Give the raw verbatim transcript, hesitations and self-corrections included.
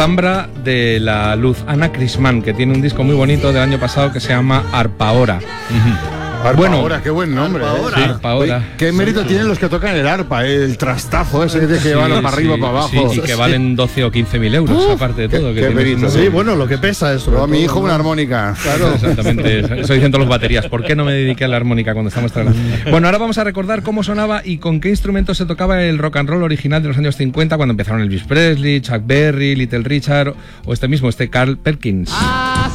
Alhambra de la Luz, Ana Crismán, que tiene un disco muy bonito del año pasado que se llama Arpaora. Uh-huh. Arpa Bueno, ahora, qué buen nombre. Arpa ¿eh? Sí, Arpaora. Oye, qué mérito tienen los que tocan el arpa, eh, el trastazo ese que Sí, van para arriba, sí, para abajo. sí, y que valen doce o quince mil euros, Uf, aparte de qué- todo. Que qué tienes mérito, unos- Sí, bueno, lo que pesa es. Pero a mi hijo una armónica. Claro. Exactamente, eso dicen todas las baterías. ¿Por qué no me dediqué a la armónica cuando estamos trabajando? Bueno, ahora vamos a recordar cómo sonaba y con qué instrumento se tocaba el rock and roll original de los años cincuenta, cuando empezaron Elvis Presley, Chuck Berry, Little Richard o este mismo, este Carl Perkins.